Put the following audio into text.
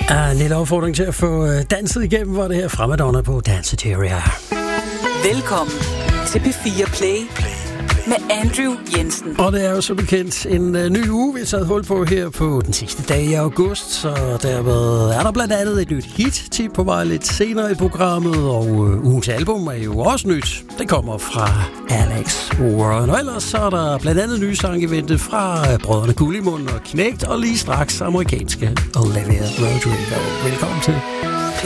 En lille opfordring til at få danset igennem, hvor det her fra Madonna på Danceteria. Velkommen til P4 Play med Andrew Jensen. Og det er jo så bekendt en ny uge, vi har taget hul på her på den sidste dag i august. Så dermed er der blandt andet et nyt hit-tip på vej lidt senere i programmet. Og ugens album er jo også nyt. Det kommer fra Alex Warren. Og ellers så er der blandt andet nye sange i vente fra brødrene Gullimund og Knægt. Og lige straks amerikanske Olivia Rodrigo. Velkommen til.